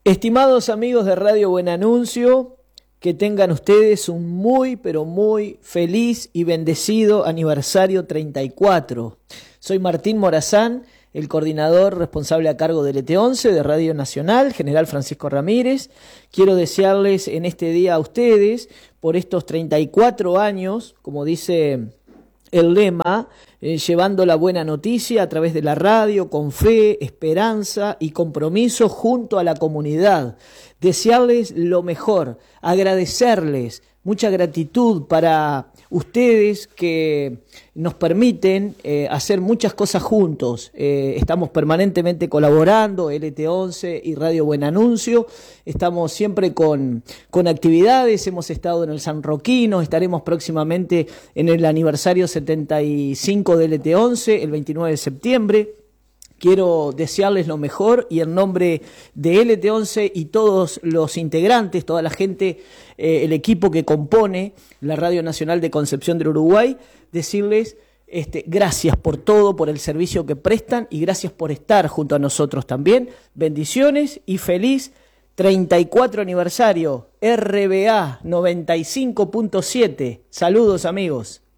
Estimados amigos de Radio Buen Anuncio, que tengan ustedes un muy, pero muy feliz y bendecido aniversario 34. Soy Martín Morazán, el coordinador responsable a cargo del ET11 de Radio Nacional, General Francisco Ramírez. Quiero desearles en este día a ustedes, por estos 34 años, como dice el lema, llevando la buena noticia a través de la radio, con fe, esperanza y compromiso junto a la comunidad. Desearles lo mejor, agradecerles, mucha gratitud para ustedes que nos permiten hacer muchas cosas juntos. Estamos permanentemente colaborando, LT11 y Radio Buen Anuncio. Estamos siempre con actividades. Hemos estado en el San Roquino, estaremos próximamente en el aniversario 75 del LT11, el 29 de septiembre. Quiero desearles lo mejor y en nombre de LT11 y todos los integrantes, toda la gente, el equipo que compone la Radio Nacional de Concepción del Uruguay, decirles gracias por todo, por el servicio que prestan y gracias por estar junto a nosotros también. Bendiciones y feliz 34 aniversario RBA 95.7. Saludos amigos.